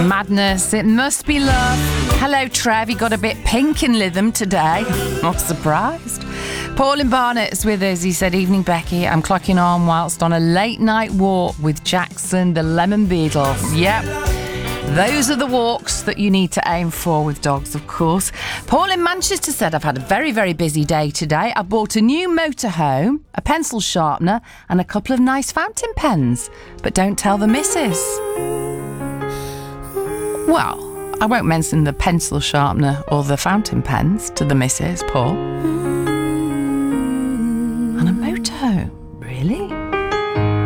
Madness, it must be love. Hello, Trev, you got a bit pink in rhythm today. Not surprised. Paul Barnett is with us. He said, evening, Becky. I'm clocking on whilst on a late night walk with Jackson, the lemon beetle. Yep. Those are the walks that you need to aim for with dogs, of course. Paul in Manchester said, I've had a very, very busy day today. I bought a new motorhome, a pencil sharpener and a couple of nice fountain pens. But don't tell the missus. Well, I won't mention the pencil sharpener or the fountain pens to the missus, Paul.